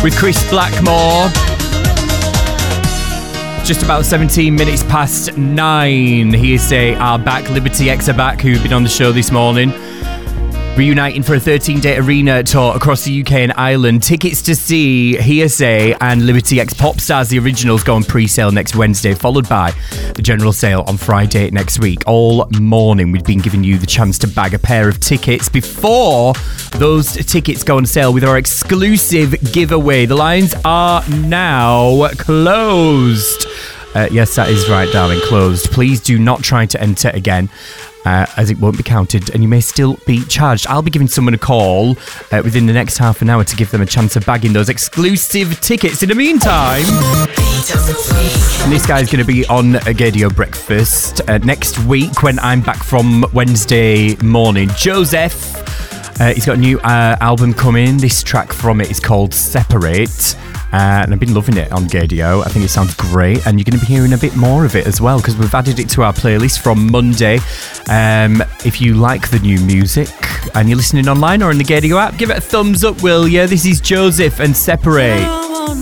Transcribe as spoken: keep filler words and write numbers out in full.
with Chris Blackmore. Just about seventeen minutes past nine. Hearsay are back. Liberty X are back, who've been on the show this morning. Reuniting for a thirteen-day arena tour across the U K and Ireland. Tickets to see Hearsay and Liberty X Pop Stars, the originals, go on pre-sale next Wednesday, followed by the general sale on Friday next week. All morning, we've been giving you the chance to bag a pair of tickets before those tickets go on sale with our exclusive giveaway. The lines are now closed. Uh, yes, that is right, darling, closed. Please do not try to enter again. Uh, as it won't be counted and you may still be charged. I'll be giving someone a call uh, within the next half an hour to give them a chance of bagging those exclusive tickets. In the meantime, this guy's going to be on a Gadio Breakfast uh, next week when I'm back from Wednesday morning. Joseph, uh, he's got a new uh, album coming. This track from it is called Separate. Uh, and I've been loving it on Gadio. I think it sounds great, and you're going to be hearing a bit more of it as well because we've added it to our playlist from Monday. Um, if you like the new music and you're listening online or in the Gadio app, give it a thumbs up, will you? This is Joseph and Separate.